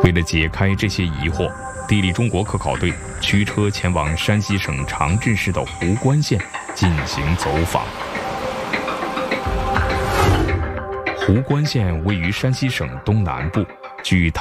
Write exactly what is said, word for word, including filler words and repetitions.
为了解开这些疑惑，地理中国科考队驱车前往山西省长治市的壶关县进行走访。壶关县位于山西省东南部，距